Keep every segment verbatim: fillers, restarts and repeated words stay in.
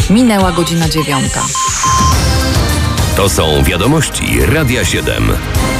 Minęła godzina dziewiąta. To są wiadomości Radia siedem.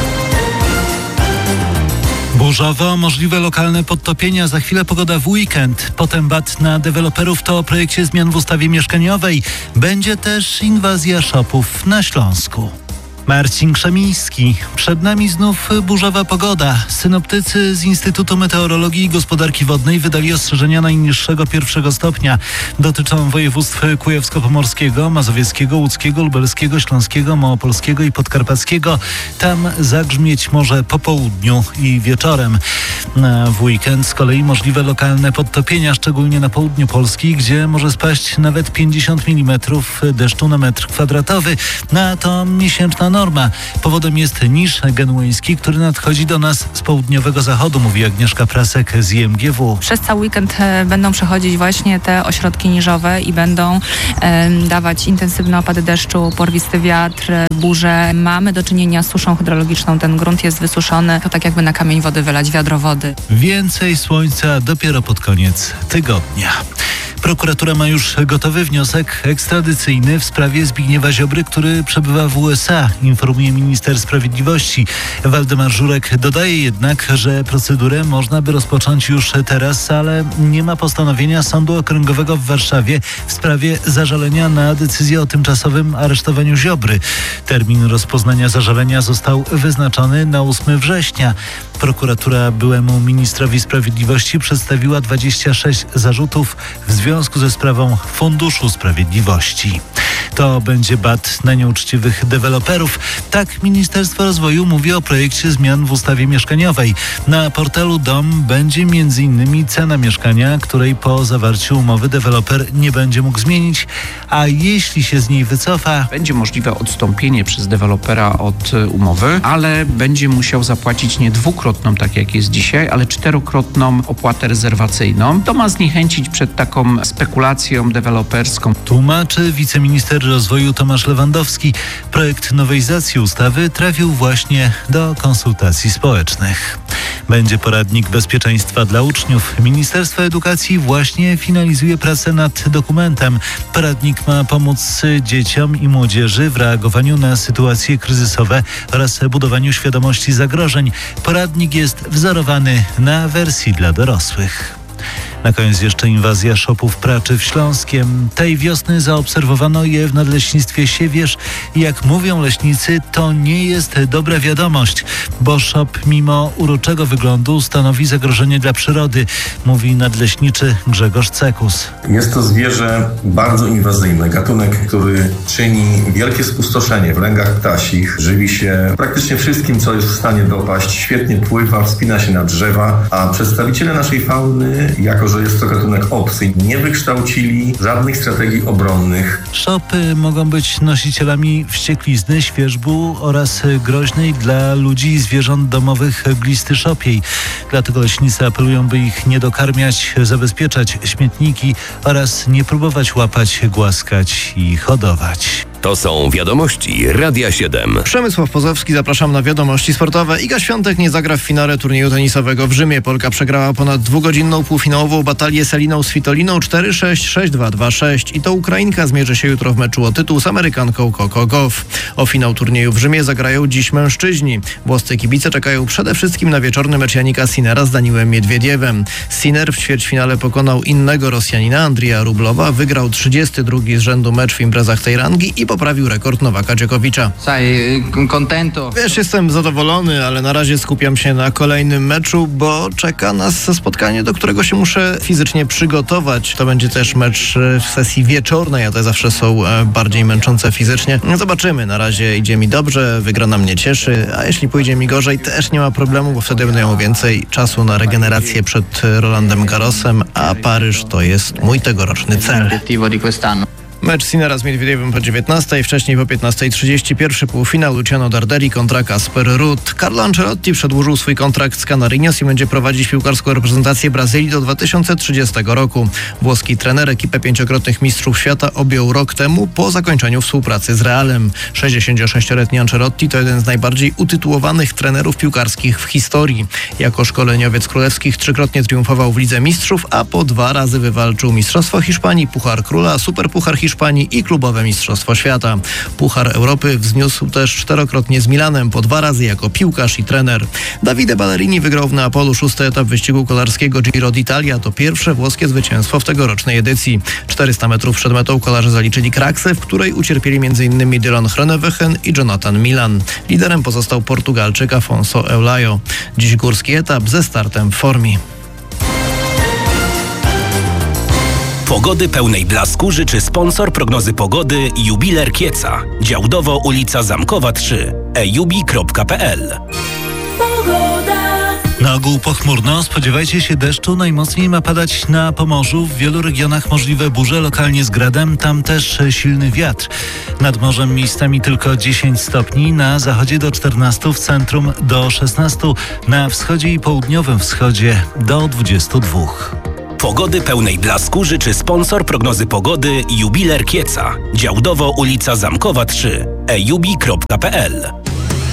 Burzowo, możliwe lokalne podtopienia, za chwilę pogoda w weekend. Potem bat na deweloperów to o projekcie zmian w ustawie mieszkaniowej. Będzie też inwazja shopów na Śląsku. Marcin Krzemiński. Przed nami znów burzowa pogoda. Synoptycy z Instytutu Meteorologii i Gospodarki Wodnej wydali ostrzeżenia najniższego pierwszego stopnia. Dotyczą województw kujawsko-pomorskiego, mazowieckiego, łódzkiego, lubelskiego, śląskiego, małopolskiego i podkarpackiego. Tam zagrzmieć może po południu i wieczorem. Na w weekend z kolei możliwe lokalne podtopienia, szczególnie na południu Polski, gdzie może spaść nawet pięćdziesiąt milimetrów deszczu na metr kwadratowy. Na to miesięczna norma. Powodem jest niż genueński, który nadchodzi do nas z południowego zachodu, mówi Agnieszka Prasek z I M G W. Przez cały weekend będą przechodzić właśnie te ośrodki niżowe i będą e, dawać intensywne opady deszczu, porwisty wiatr, burze. Mamy do czynienia z suszą hydrologiczną. Ten grunt jest wysuszony. To tak jakby na kamień wody wylać wiadro wody. Więcej słońca dopiero pod koniec tygodnia. Prokuratura ma już gotowy wniosek ekstradycyjny w sprawie Zbigniewa Ziobry, który przebywa w U S A, informuje minister sprawiedliwości. Waldemar Żurek dodaje jednak, że procedurę można by rozpocząć już teraz, ale nie ma postanowienia Sądu Okręgowego w Warszawie w sprawie zażalenia na decyzję o tymczasowym aresztowaniu Ziobry. Termin rozpoznania zażalenia został wyznaczony na ósmego września. Prokuratura byłemu ministrowi sprawiedliwości przedstawiła dwadzieścia sześć zarzutów w związku ze sprawą Funduszu Sprawiedliwości. To będzie bat na nieuczciwych deweloperów. Tak Ministerstwo Rozwoju mówi o projekcie zmian w ustawie mieszkaniowej. Na portalu Dom będzie między innymi cena mieszkania, której po zawarciu umowy deweloper nie będzie mógł zmienić, a jeśli się z niej wycofa, będzie możliwe odstąpienie przez dewelopera od umowy, ale będzie musiał zapłacić nie dwukrotną, tak jak jest dzisiaj, ale czterokrotną opłatę rezerwacyjną. To ma zniechęcić przed taką spekulacją deweloperską. Tłumaczy wiceminister rozwoju Tomasz Lewandowski. Projekt nowelizacji ustawy trafił właśnie do konsultacji społecznych. Będzie poradnik bezpieczeństwa dla uczniów. Ministerstwo Edukacji właśnie finalizuje pracę nad dokumentem. Poradnik ma pomóc dzieciom i młodzieży w reagowaniu na sytuacje kryzysowe oraz budowaniu świadomości zagrożeń. Poradnik jest wzorowany na wersji dla dorosłych. Na koniec jeszcze inwazja shopów praczy w Śląskiem. Tej wiosny zaobserwowano je w nadleśnictwie Siewierz i jak mówią leśnicy, to nie jest dobra wiadomość, bo shop mimo uroczego wyglądu stanowi zagrożenie dla przyrody, mówi nadleśniczy Grzegorz Cekus. Jest to zwierzę bardzo inwazyjne, gatunek, który czyni wielkie spustoszenie w lęgach ptasich, żywi się praktycznie wszystkim, co jest w stanie dopaść, świetnie pływa, wspina się na drzewa, a przedstawiciele naszej fauny, jako że jest to gatunek obcy, nie wykształcili żadnych strategii obronnych. Szopy mogą być nosicielami wścieklizny, świerzbu oraz groźnej dla ludzi i zwierząt domowych glisty szopiej. Dlatego leśnicy apelują, by ich nie dokarmiać, zabezpieczać śmietniki oraz nie próbować łapać, głaskać i hodować. To są wiadomości Radia siedem. Przemysław Pozowski, zapraszam na wiadomości sportowe. Iga Świątek nie zagra w finale turnieju tenisowego w Rzymie. Polka przegrała ponad dwugodzinną półfinałową batalię z Eliną Svitoliną cztery sześć, sześć dwa, dwa sześć i to Ukrainka zmierzy się jutro w meczu o tytuł z Amerykanką Coco Gauff. O finał turnieju w Rzymie zagrają dziś mężczyźni. Włoscy kibice czekają przede wszystkim na wieczorny mecz Janika Sinnera z Daniłem Miedwiediewem. Sinner w ćwierćfinale pokonał innego Rosjanina, Andrija Rublowa, wygrał trzydziesty drugi z rzędu mecz w imprezach tej rangi i poprawił rekord Nowaka Dżokowicza. Wiesz, jestem zadowolony, ale na razie skupiam się na kolejnym meczu, bo czeka nas spotkanie, do którego się muszę fizycznie przygotować. To będzie też mecz w sesji wieczornej, a te zawsze są bardziej męczące fizycznie. Zobaczymy, na razie idzie mi dobrze, wygrana mnie cieszy, a jeśli pójdzie mi gorzej, też nie ma problemu, bo wtedy będę miał więcej czasu na regenerację przed Rolandem Garrosem, a Paryż to jest mój tegoroczny cel. Mecz Sinnera z Miedwiediewem po dziewiętnastej, wcześniej po piętnastej trzydzieści. Pierwszy półfinał Luciano Darderi kontra Kasper Ruud. Carlo Ancelotti przedłużył swój kontrakt z Canarinos i będzie prowadzić piłkarską reprezentację Brazylii do dwa tysiące trzydziestego roku. Włoski trener ekipę pięciokrotnych mistrzów świata objął rok temu po zakończeniu współpracy z Realem. sześćdziesięciosześcioletni Ancelotti to jeden z najbardziej utytułowanych trenerów piłkarskich w historii. Jako szkoleniowiec królewskich trzykrotnie triumfował w Lidze Mistrzów, a po dwa razy wywalczył Mistrzostwo Hiszpanii, Puchar Króla, Superpuchar Hiszpanii Hiszpanii i klubowe Mistrzostwo Świata. Puchar Europy wzniósł też czterokrotnie z Milanem, po dwa razy jako piłkarz i trener. Davide Ballerini wygrał w Neapolu szósty etap wyścigu kolarskiego Giro d'Italia. To pierwsze włoskie zwycięstwo w tegorocznej edycji. czterysta metrów przed metą kolarze zaliczyli kraksę, w której ucierpieli m.in. Dylan Groenewegen i Jonathan Milan. Liderem pozostał Portugalczyk Afonso Eulaio. Dziś górski etap ze startem w Formii. Pogody pełnej blasku życzy sponsor prognozy pogody Jubiler Kieca. Działdowo ulica Zamkowa trzy. e jubi kropka p l. Na ogół pochmurno, spodziewajcie się deszczu, najmocniej ma padać na Pomorzu, w wielu regionach możliwe burze, lokalnie z gradem, tam też silny wiatr. Nad morzem miejscami tylko dziesięć stopni, na zachodzie do czternastu, w centrum do szesnastu, na wschodzie i południowym wschodzie do dwudziestu dwóch. Pogody pełnej blasku życzy sponsor prognozy pogody Jubiler Kieca. Działdowo ulica Zamkowa trzy. e jubi kropka p l.